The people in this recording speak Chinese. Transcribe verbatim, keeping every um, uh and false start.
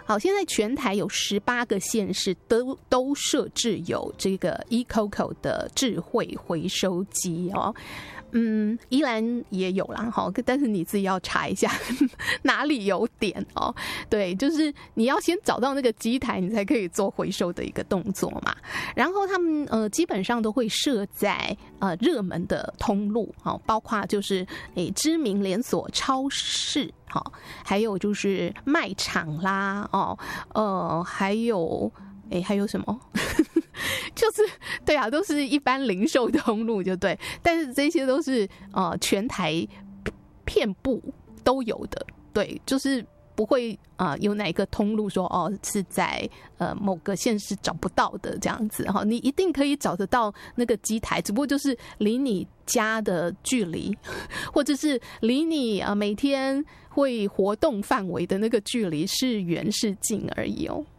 好，现在全台有十八个县市都都设置有这个 eCoco 的智慧回收机哦。嗯，宜兰也有啦，哈，但是你自己要查一下哪里有点哦。对，就是你要先找到那个机台，你才可以做回收的一个动作嘛。然后他们呃基本上都会设在呃热门的通路，哦，包括就是诶知名连锁超市，好，还有就是卖场啦，哦，呃，还有诶还有什么？就是对啊，都是一般零售通路就对，但是这些都是呃全台遍布都有的，对，就是不会啊、呃、有哪一个通路说哦是在呃某个县市找不到的这样子哈，你一定可以找得到那个机台，只不过就是离你家的距离，或者是离你啊、呃、每天会活动范围的那个距离是远是近而已哦。